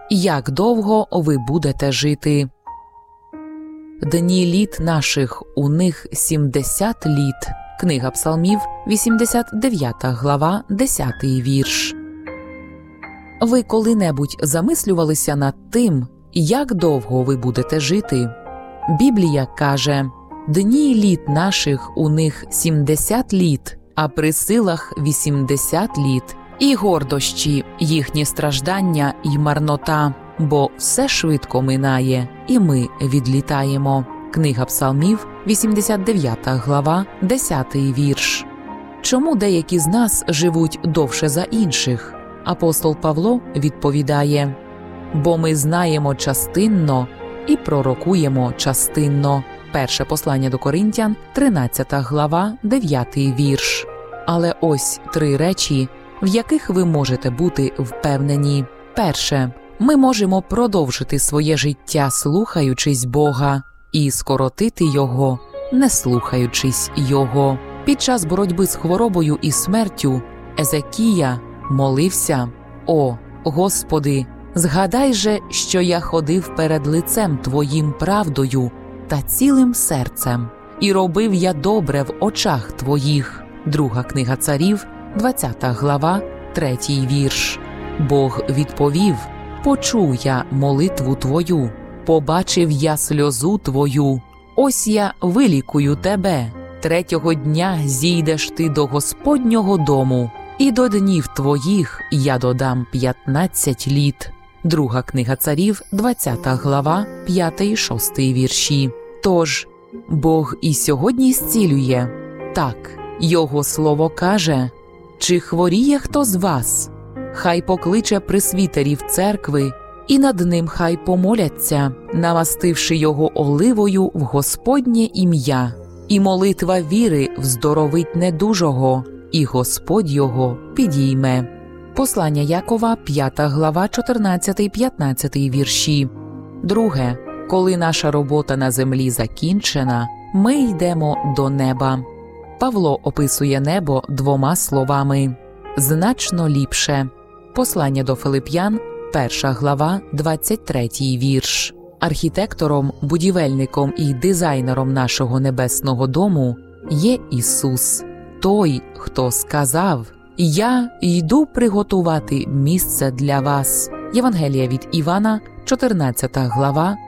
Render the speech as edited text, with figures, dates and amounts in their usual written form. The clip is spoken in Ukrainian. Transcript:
як довго ви будете жити. Дні літ наших, у них 70 літ. Книга Псалмів, 89 глава, 10 вірш. Ви коли-небудь замислювалися над тим, як довго ви будете жити? Біблія каже: «Дні літ наших, у них 70 літ, а при силах 80 літ, і гордощі, їхні страждання й марнота, бо все швидко минає, і ми відлітаємо». Книга Псалмів, 89 глава, 10 вірш. Чому деякі з нас живуть довше за інших? Апостол Павло відповідає: «Бо ми знаємо частинно і пророкуємо частинно». Перше послання до Коринтян, 13 глава, 9 вірш. Але ось 3 речі, в яких ви можете бути впевнені. Перше. Ми можемо продовжити своє життя, слухаючись Бога, і скоротити Його, не слухаючись Його. Під час боротьби з хворобою і смертю Езекія молився: «О, Господи, згадай же, що я ходив перед лицем Твоїм правдою та цілим серцем, і робив я добре в очах Твоїх». Друга книга Царів, 20 глава, 3 вірш. Бог відповів: «Почув я молитву Твою, побачив я сльозу Твою, ось я вилікую тебе. 3-го дня зійдеш ти до Господнього дому, і до днів твоїх я додам 15 літ». Друга книга Царів, 20 глава, 5 і 6 вірші. Тож, Бог і сьогодні зцілює. Так, Його слово каже: «Чи хворіє хто з вас? Хай покличе пресвітерів церкви, і над ним хай помоляться, намастивши його оливою в Господнє ім'я. І молитва віри вздоровить недужого, і Господь його підійме». Послання Якова, 5 глава, 14-15 вірші. Друге. Коли наша робота на землі закінчена, ми йдемо до неба. Павло описує небо 2 словами: «значно ліпше». Послання до Филип'ян, 1 глава, 23 вірш. Архітектором, будівельником і дизайнером нашого небесного дому є Ісус, той, хто сказав: «Я йду приготувати місце для вас». Євангелія від Івана, 14 глава,